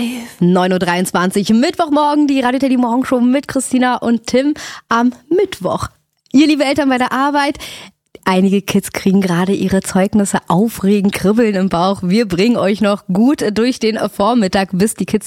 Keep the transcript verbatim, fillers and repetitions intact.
neun Uhr dreiundzwanzig, Mittwochmorgen, die Radio Teddy Morgenshow mit Christina und Tim am Mittwoch. Ihr liebe Eltern bei der Arbeit, einige Kids kriegen gerade ihre Zeugnisse, aufregend, kribbeln im Bauch. Wir bringen euch noch gut durch den Vormittag, bis die Kids